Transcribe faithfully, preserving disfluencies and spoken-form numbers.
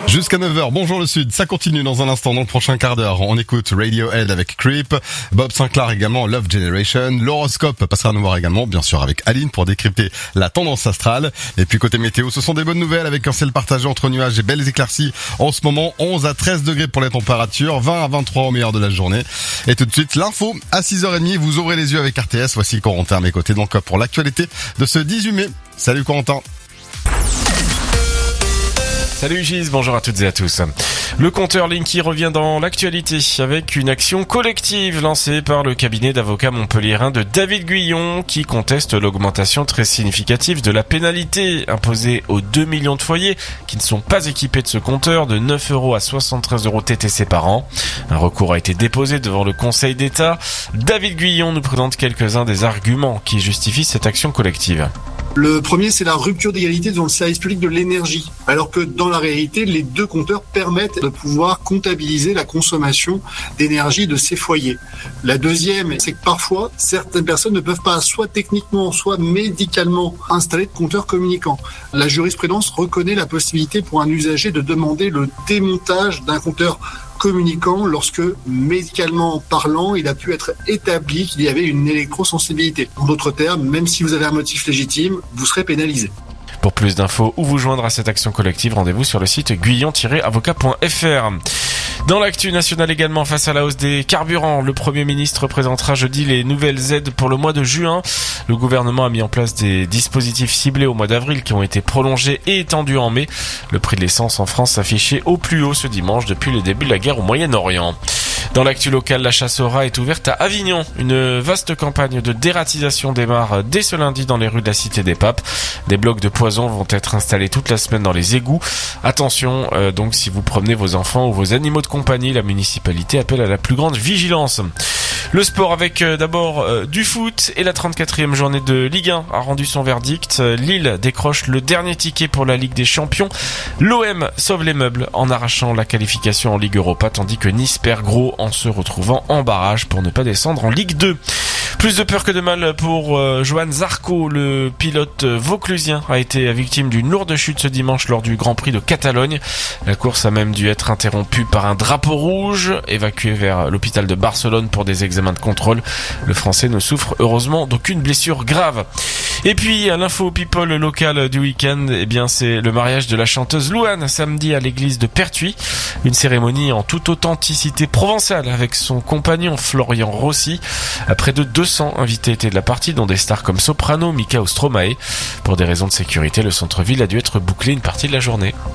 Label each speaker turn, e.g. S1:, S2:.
S1: Jusqu'à neuf heures, bonjour le Sud, ça continue dans un instant, dans le prochain quart d'heure. On écoute Radiohead avec Creep, Bob Sinclair également, Love Generation, l'horoscope passera à nous voir également, bien sûr avec Aline pour décrypter la tendance astrale. Et puis côté météo, ce sont des bonnes nouvelles avec un ciel partagé entre nuages et belles éclaircies. En ce moment, onze à treize degrés pour les températures, vingt à vingt-trois au meilleur de la journée. Et tout de suite, l'info à six heures trente, vous ouvrez les yeux avec R T S. Voici Corentin à mes côtés donc pour l'actualité de ce dix-huit mai. Salut Corentin.
S2: Salut Gilles, bonjour à toutes et à tous. Le compteur Linky revient dans l'actualité avec une action collective lancée par le cabinet d'avocats montpelliérain de David Guyon qui conteste l'augmentation très significative de la pénalité imposée aux deux millions de foyers qui ne sont pas équipés de ce compteur de neuf euros à soixante-treize euros T T C par an. Un recours a été déposé devant le Conseil d'État. David Guyon nous présente quelques-uns des arguments qui justifient cette action collective.
S3: Le premier, c'est la rupture d'égalité dans le service public de l'énergie, alors que dans la réalité, les deux compteurs permettent de pouvoir comptabiliser la consommation d'énergie de ces foyers. La deuxième, c'est que parfois, certaines personnes ne peuvent pas, soit techniquement, soit médicalement, installer de compteurs communicants. La jurisprudence reconnaît la possibilité pour un usager de demander le démontage d'un compteur communicant lorsque, médicalement parlant, il a pu être établi qu'il y avait une électrosensibilité. En d'autres termes, même si vous avez un motif légitime, vous serez pénalisé.
S2: Pour plus d'infos ou vous joindre à cette action collective, rendez-vous sur le site guyon tiret avocat point f r. Dans l'actu nationale également, face à la hausse des carburants, le Premier ministre présentera jeudi les nouvelles aides pour le mois de juin. Le gouvernement a mis en place des dispositifs ciblés au mois d'avril qui ont été prolongés et étendus en mai. Le prix de l'essence en France s'affichait au plus haut ce dimanche depuis le début de la guerre au Moyen-Orient. Dans l'actu locale, la chasse au rat est ouverte à Avignon. Une vaste campagne de dératisation démarre dès ce lundi dans les rues de la Cité des Papes. Des blocs de poison vont être installés toute la semaine dans les égouts. Attention, euh, donc si vous promenez vos enfants ou vos animaux de compagnie, la municipalité appelle à la plus grande vigilance. Le sport avec euh, d'abord euh, du foot et la trente-quatrième journée de Ligue un a rendu son verdict. Lille décroche le dernier ticket pour la Ligue des Champions. L'O M sauve les meubles en arrachant la qualification en Ligue Europa, tandis que Nice perd gros en se retrouvant en barrage pour ne pas descendre en Ligue deux. Plus de peur que de mal pour euh, Johan Zarco, le pilote vauclusien a été victime d'une lourde chute ce dimanche lors du Grand Prix de Catalogne. La course a même dû être interrompue par un drapeau rouge, évacué vers l'hôpital de Barcelone pour des examens de contrôle. Le Français ne souffre heureusement d'aucune blessure grave. Et puis à l'info people locale du week-end, eh bien c'est le mariage de la chanteuse Louane samedi à l'église de Pertuis. Une cérémonie en toute authenticité provençale avec son compagnon Florian Rossi. Près de deux cents invités étaient de la partie, dont des stars comme Soprano, Mika ou Stromae. Pour des raisons de sécurité, le centre-ville a dû être bouclé une partie de la journée.